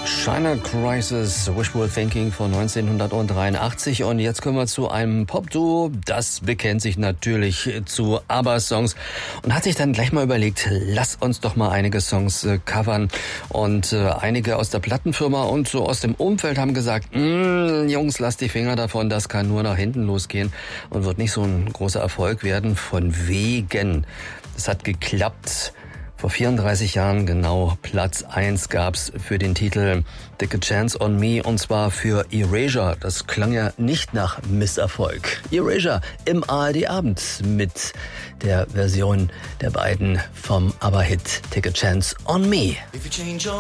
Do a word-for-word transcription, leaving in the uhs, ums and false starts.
China Crisis, Wishful Thinking von neunzehnhundertdreiundachtzig. Und jetzt kommen wir zu einem Popduo, das bekennt sich natürlich zu ABBA-Songs und hat sich dann gleich mal überlegt, lass uns doch mal einige Songs äh, covern. Und äh, einige aus der Plattenfirma und so aus dem Umfeld haben gesagt, Jungs, lasst die Finger davon, das kann nur nach hinten losgehen und wird nicht so ein großer Erfolg werden. Von wegen. Es hat geklappt. Vor vierunddreißig Jahren genau Platz eins gab's für den Titel Take a Chance on Me, und zwar für Erasure. Das klang ja nicht nach Misserfolg. Erasure im A R D-Abend mit der Version der beiden vom ABBA-Hit Take a Chance on Me.